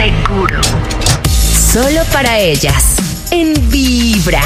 seguro. Solo para ellas, en Vibra.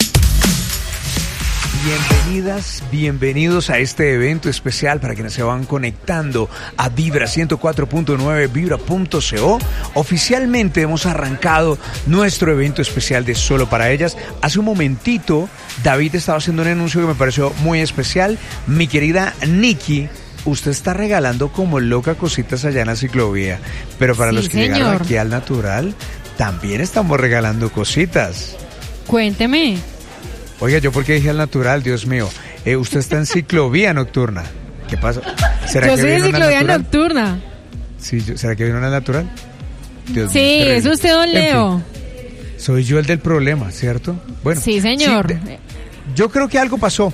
Bienvenidas, bienvenidos a este evento especial para quienes se van conectando a Vibra 104.9, Vibra.co. Oficialmente hemos arrancado nuestro evento especial de Solo para Ellas. Hace un momentito, David estaba haciendo un anuncio que me pareció muy especial. Mi querida Nikki, usted está regalando como loca cositas allá en la ciclovía, pero para los que llegaron aquí al natural, también estamos regalando cositas. Cuénteme. Oiga, ¿yo por qué dije al natural? Dios mío. Usted está en ciclovía nocturna. ¿Qué pasa? ¿Será yo que soy de ciclovía nocturna. Sí, ¿será que vino una natural? Dios sí, mío, es usted, don Leo. Fin, soy yo el del problema, ¿cierto? Bueno. Sí, señor. Sí, yo creo que algo pasó.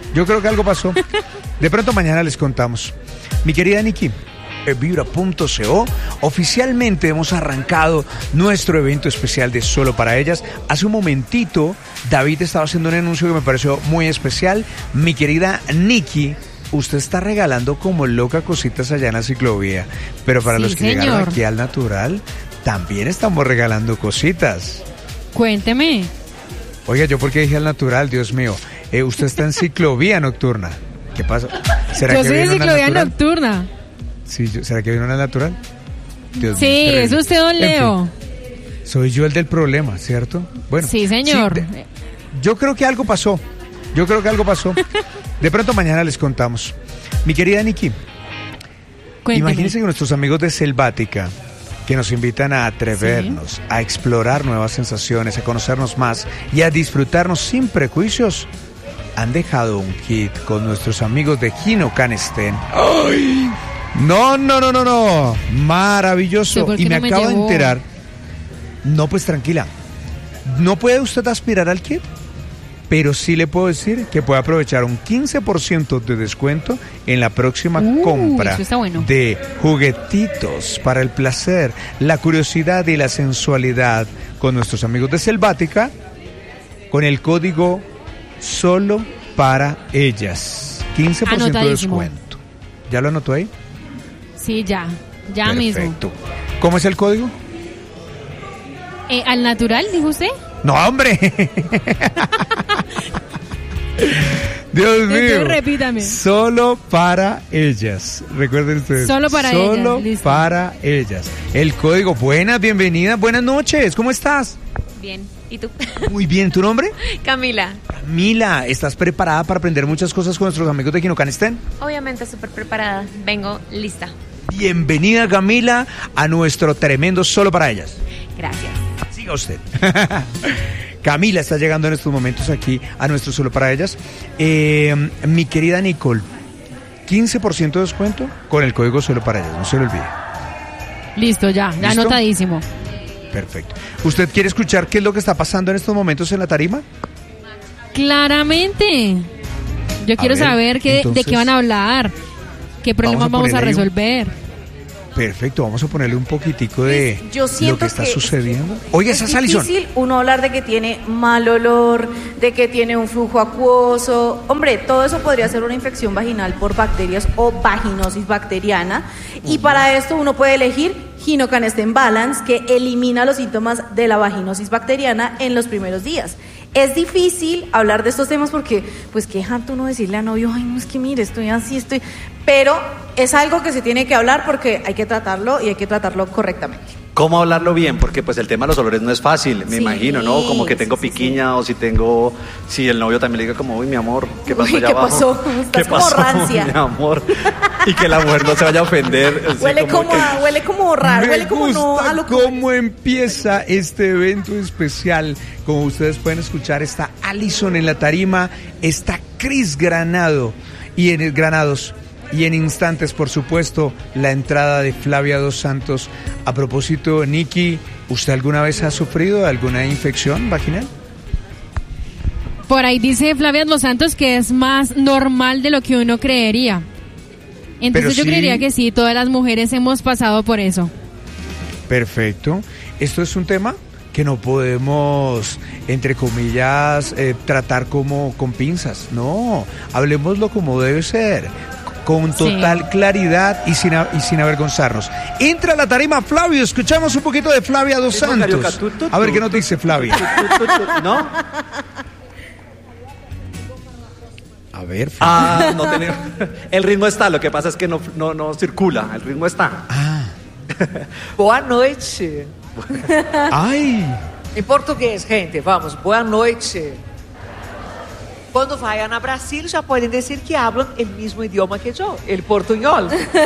De pronto mañana les contamos. Mi querida Nikki, Vibra.co, oficialmente hemos arrancado nuestro evento especial de Solo para Ellas. Hace un momentito, David estaba haciendo un anuncio que me pareció muy especial. Mi querida Nikki, usted está regalando como loca cositas allá en la ciclovía, pero para los que llegaron aquí al natural, también estamos regalando cositas. Cuénteme. Oiga, ¿yo por qué dije al natural? Dios mío. Usted está en ciclovía nocturna. ¿Qué pasa? ¿Será yo que soy de ciclovía nocturna. Sí, ¿será que vino una natural? Dios mío, es usted, don Leo. Soy yo el del problema, ¿cierto? Bueno. Sí, señor. Sí, yo creo que algo pasó. De pronto mañana les contamos. Mi querida Nikki, imagínense que nuestros amigos de Selvática, que nos invitan a atrevernos, a explorar nuevas sensaciones, a conocernos más y a disfrutarnos sin prejuicios, han dejado un kit con nuestros amigos de Hino Canestén. ¡Ay! No. Maravilloso. Y me acabo de enterar. No, pues tranquila. No puede usted aspirar al kit, pero sí le puedo decir que puede aprovechar un 15% de descuento en la próxima compra de juguetitos para el placer, la curiosidad y la sensualidad con nuestros amigos de Selvática con el código Solo para Ellas. 15% de descuento. ¿Ya lo anotó ahí? Sí, ya Perfecto. Mismo. Perfecto. ¿Cómo es el código? ¿Al natural, dijo usted? ¡No, hombre! Dios mío. Entonces, repítame. Solo para ellas. Recuerden ustedes. Solo para ellas. Para ellas. El código. Buenas, bienvenida. Buenas noches. ¿Cómo estás? Bien. ¿Y tú? Muy bien. ¿Tu nombre? Camila. Camila, ¿estás preparada para aprender muchas cosas con nuestros amigos de Hino Canestén? Obviamente súper preparada. Vengo lista. Bienvenida, Camila, a nuestro tremendo Solo para Ellas. Gracias. Siga usted. Camila está llegando en estos momentos aquí a nuestro Solo para Ellas. Mi querida Nicole, 15% de descuento con el código Solo para Ellas, no se lo olvide. Listo, ya anotadísimo. Perfecto. ¿Usted quiere escuchar qué es lo que está pasando en estos momentos en la tarima? Claramente. Yo quiero saber de qué van a hablar, qué problemas vamos a resolver. Perfecto, vamos a ponerle un poquitico de lo que está sucediendo. Oye, esa Alison. Es difícil uno hablar de que tiene mal olor, de que tiene un flujo acuoso. Hombre, todo eso podría ser una infección vaginal por bacterias o vaginosis bacteriana. Y para esto uno puede elegir Hino Canestén Balance, que elimina los síntomas de la vaginosis bacteriana en los primeros días. Es difícil hablar de estos temas porque, pues, qué harto uno decirle a novio, ay, no, es que mire, estoy así, pero es algo que se tiene que hablar porque hay que tratarlo y hay que tratarlo correctamente. ¿Cómo hablarlo bien? Porque pues el tema de los olores no es fácil, me imagino, ¿no? Como que tengo piquiña o si el novio también le diga como, uy, mi amor, ¿qué pasó allá abajo? Pasó? ¿Qué pasó? Rancia. Mi amor. Y que la mujer no se vaya a ofender. Huele como raro, huele como no a lo que... ¿Cómo empieza este evento especial? Como ustedes pueden escuchar, está Alison en la tarima, está Cris Granados. Y en instantes, por supuesto, la entrada de Flavia Dos Santos. A propósito, Nikki, ¿usted alguna vez ha sufrido alguna infección vaginal? Por ahí dice Flavia Dos Santos que es más normal de lo que uno creería. Entonces yo creería que sí, todas las mujeres hemos pasado por eso. Perfecto. Esto es un tema que no podemos, entre comillas, tratar como con pinzas. No, hablemoslo como debe ser. con total claridad y sin avergonzarnos. Entra a la tarima Flavio, escuchamos un poquito de Flavia Dos Santos. A ver qué nos dice Flavia. ¿No? A ver, Flavia. No tenemos. El ritmo está, lo que pasa es que no circula, el ritmo está. Boa noite. Ai. Em português, gente, vamos. Boa noite. Quando vai a Brasil, já podem dizer que hablam o mesmo idioma que eu, el portunhol.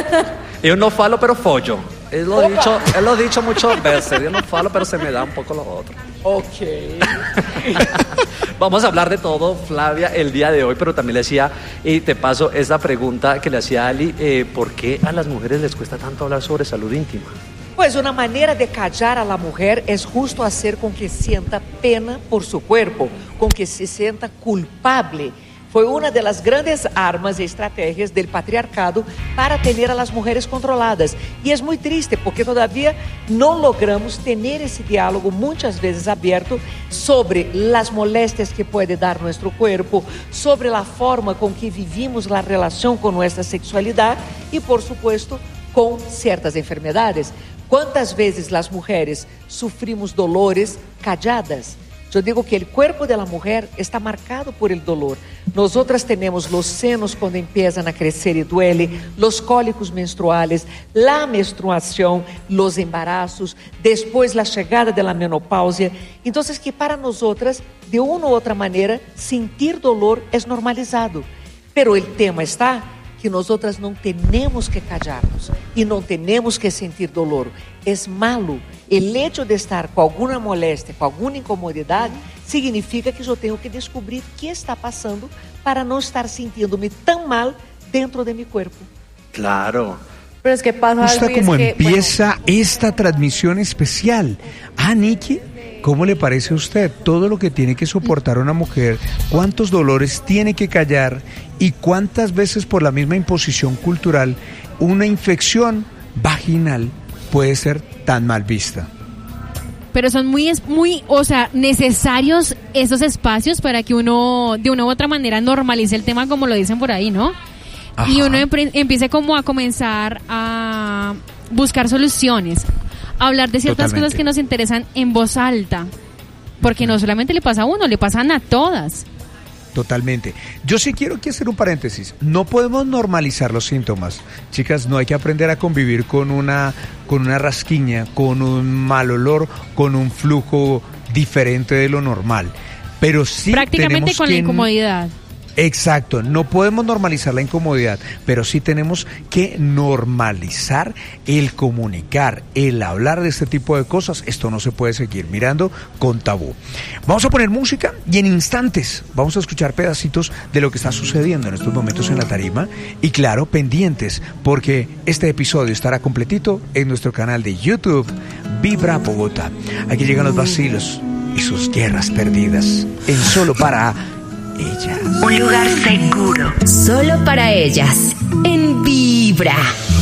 Eu não falo, pero follo. Él lo he dicho muchas veces. Yo no falo, pero se me da un poco lo otro. Ok. Vamos a hablar de todo, Flavia, el día de hoy, pero también le hacía, y te paso esta pregunta que le hacía a Ali, ¿por qué a las mujeres les cuesta tanto hablar sobre salud íntima? Pues una manera de callar a la mujer es justo hacer con que sienta pena por su cuerpo, con que se sienta culpable. Fue una de las grandes armas y estrategias del patriarcado para tener a las mujeres controladas. Y es muy triste porque todavía no logramos tener ese diálogo muchas veces abierto sobre las molestias que puede dar nuestro cuerpo, sobre la forma con que vivimos la relación con nuestra sexualidad y, por supuesto, con ciertas enfermedades. ¿Cuántas veces las mujeres sufrimos dolores calladas? Yo digo que el cuerpo de la mujer está marcado por el dolor. Nosotras tenemos los senos cuando empiezan a crecer y duele, los cólicos menstruales, la menstruación, los embarazos, después la llegada de la menopausia. Entonces que para nosotras, de una u otra manera, sentir dolor es normalizado. Pero el tema está que nosotras não temos que callarnos e não temos que sentir dolor. É malo. O hecho de estar com alguma moléstia, com alguma incomodidade, significa que eu tenho que descobrir o que está passando para não estar sentindo-me tão mal dentro de meu corpo. Claro. Pero es que pasa Gusta algo y como es que, empieza esta transmisión especial. Nikki, ¿cómo le parece a usted todo lo que tiene que soportar una mujer? ¿Cuántos dolores tiene que callar? ¿Y cuántas veces por la misma imposición cultural una infección vaginal puede ser tan mal vista? Pero son muy, o sea, necesarios esos espacios para que uno, de una u otra manera, normalice el tema, como lo dicen por ahí, ¿no? Ajá. Y uno empiece como a comenzar a buscar soluciones, a hablar de ciertas cosas que nos interesan en voz alta, porque no solamente le pasa a uno, le pasan a todas. Totalmente. Yo sí quiero aquí hacer un paréntesis. No podemos normalizar los síntomas. Chicas, no hay que aprender a convivir con una rasquiña, con un mal olor, con un flujo diferente de lo normal. Pero sí prácticamente con la incomodidad. Exacto, no podemos normalizar la incomodidad, pero sí tenemos que normalizar el comunicar, el hablar de este tipo de cosas. Esto no se puede seguir mirando con tabú. Vamos a poner música y en instantes vamos a escuchar pedacitos de lo que está sucediendo en estos momentos en la tarima. Y claro, pendientes, porque este episodio estará completito en nuestro canal de YouTube, Vibra Bogotá. Aquí llegan los vacilos y sus guerras perdidas en Solo para Ellas. Un lugar seguro. Solo para ellas. En Vibra.